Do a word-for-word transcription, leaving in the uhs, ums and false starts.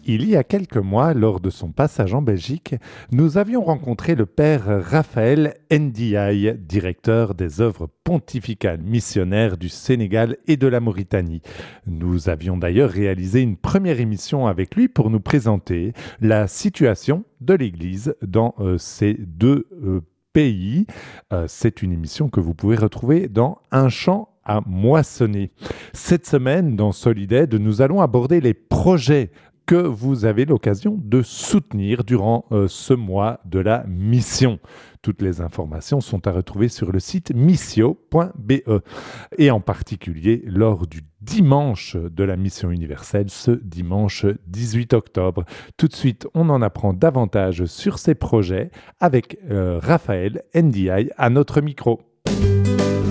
Il y a quelques mois, lors de son passage en Belgique, nous avions rencontré le père Raphaël Ndiaye, directeur des œuvres pontificales missionnaires du Sénégal et de la Mauritanie. Nous avions d'ailleurs réalisé une première émission avec lui pour nous présenter la situation de l'Église dans euh, ces deux euh, pays. Euh, c'est une émission que vous pouvez retrouver dans Un champ à moissonner. Cette semaine, dans Solidaide, nous allons aborder les projets que vous avez l'occasion de soutenir durant euh, ce mois de la mission. Toutes les informations sont à retrouver sur le site missio point b e et en particulier lors du dimanche de la mission universelle, ce dimanche dix-huit octobre. Tout de suite, on en apprend davantage sur ces projets avec euh, Raphaël Ndiaye à notre micro.